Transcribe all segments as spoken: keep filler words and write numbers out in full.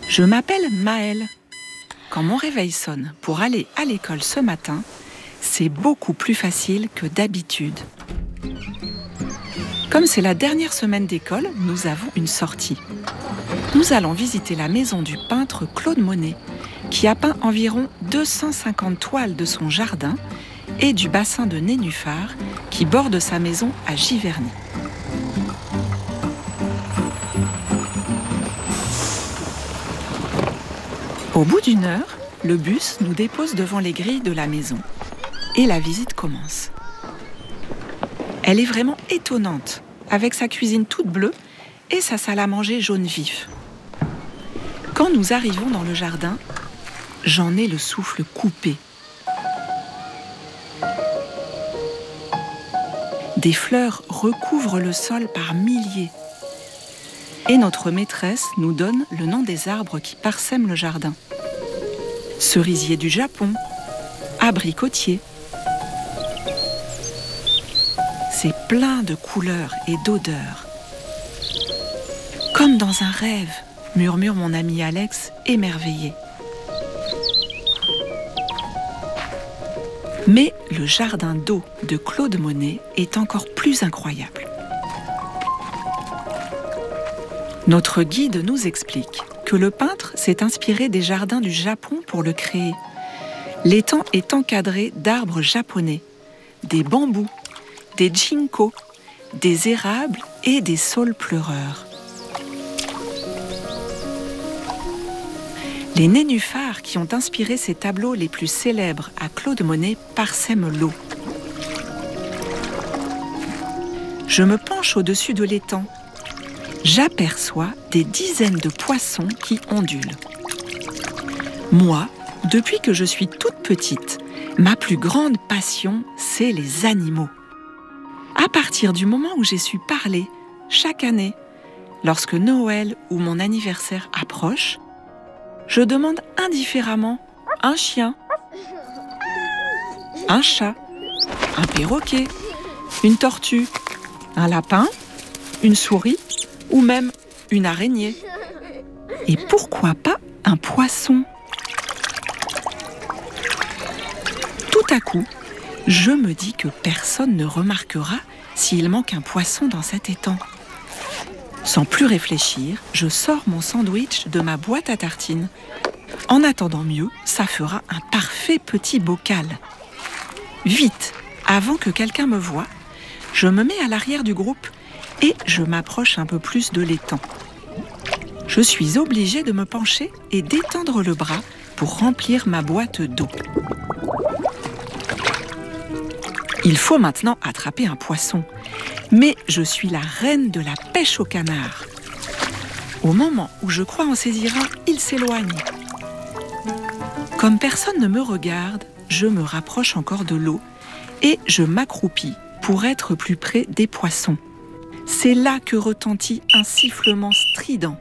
Je m'appelle Maëlle. Quand mon réveil sonne pour aller à l'école ce matin, c'est beaucoup plus facile que d'habitude. Comme c'est la dernière semaine d'école, nous avons une sortie. Nous allons visiter la maison du peintre Claude Monet, qui a peint environ deux cent cinquante toiles de son jardin et du bassin de nénuphars qui borde sa maison à Giverny. Au bout d'une heure, le bus nous dépose devant les grilles de la maison et la visite commence. Elle est vraiment étonnante, avec sa cuisine toute bleue et sa salle à manger jaune vif. Quand nous arrivons dans le jardin, j'en ai le souffle coupé. Des fleurs recouvrent le sol par milliers. Et notre maîtresse nous donne le nom des arbres qui parsèment le jardin. Cerisier du Japon, abricotier. C'est plein de couleurs et d'odeurs. Comme dans un rêve, murmure mon ami Alex, émerveillé. Mais le jardin d'eau de Claude Monet est encore plus incroyable. Notre guide nous explique que le peintre s'est inspiré des jardins du Japon pour le créer. L'étang est encadré d'arbres japonais, des bambous, des ginkgos, des érables et des saules pleureurs. Les nénuphars qui ont inspiré ces tableaux les plus célèbres à Claude Monet parsèment l'eau. Je me penche au-dessus de l'étang. J'aperçois des dizaines de poissons qui ondulent. Moi, depuis que je suis toute petite, ma plus grande passion, c'est les animaux. À partir du moment où j'ai su parler, chaque année, lorsque Noël ou mon anniversaire approche, je demande indifféremment un chien, un chat, un perroquet, une tortue, un lapin, une souris ou même une araignée. Et pourquoi pas un poisson ? Tout à coup, je me dis que personne ne remarquera s'il manque un poisson dans cet étang. Sans plus réfléchir, je sors mon sandwich de ma boîte à tartines. En attendant mieux, ça fera un parfait petit bocal. Vite, avant que quelqu'un me voie, je me mets à l'arrière du groupe et je m'approche un peu plus de l'étang. Je suis obligée de me pencher et d'étendre le bras pour remplir ma boîte d'eau. Il faut maintenant attraper un poisson. Mais je suis la reine de la pêche au canard. Au moment où je crois en saisir un, il s'éloigne. Comme personne ne me regarde, je me rapproche encore de l'eau et je m'accroupis pour être plus près des poissons. C'est là que retentit un sifflement strident.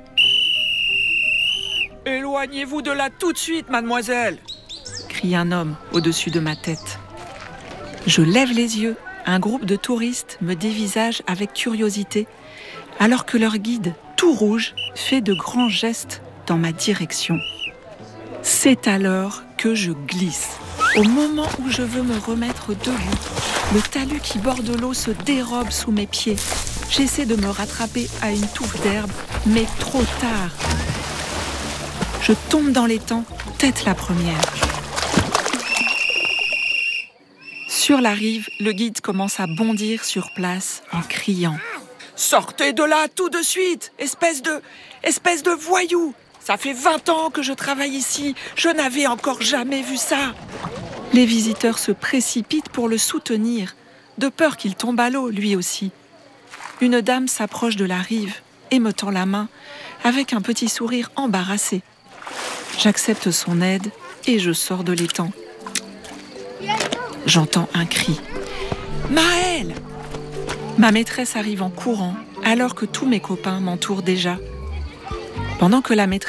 « Éloignez-vous de là tout de suite, mademoiselle !» crie un homme au-dessus de ma tête. Je lève les yeux. Un groupe de touristes me dévisage avec curiosité, alors que leur guide, tout rouge, fait de grands gestes dans ma direction. C'est alors que je glisse. Au moment où je veux me remettre debout, le talus qui borde l'eau se dérobe sous mes pieds. J'essaie de me rattraper à une touffe d'herbe, mais trop tard. Je tombe dans l'étang, tête la première. Sur la rive, le guide commence à bondir sur place en criant « Sortez de là tout de suite, espèce de, espèce de voyou ! Ça fait vingt ans que je travaille ici, je n'avais encore jamais vu ça !» Les visiteurs se précipitent pour le soutenir, de peur qu'il tombe à l'eau, lui aussi. Une dame s'approche de la rive et me tend la main avec un petit sourire embarrassé. J'accepte son aide et je sors de l'étang. J'entends un cri. « Maëlle !» Ma maîtresse arrive en courant, alors que tous mes copains m'entourent déjà. Pendant que la maîtresse